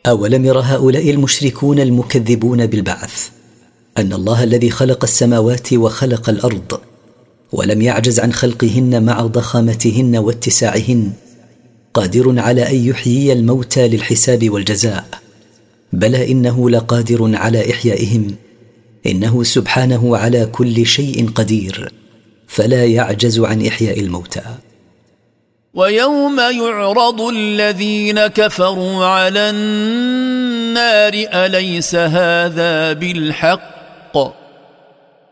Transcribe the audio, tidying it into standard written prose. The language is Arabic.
أولم ير هؤلاء المشركون المكذبون بالبعث أن الله الذي خلق السماوات وخلق الأرض ولم يعجز عن خلقهن مع ضخامتهن واتساعهن قادر على أن يحيي الموتى للحساب والجزاء، بلى إنه لقادر على إحيائهم، إنه سبحانه على كل شيء قدير، فلا يعجز عن إحياء الموتى. ويوم يعرض الذين كفروا على النار أليس هذا بالحق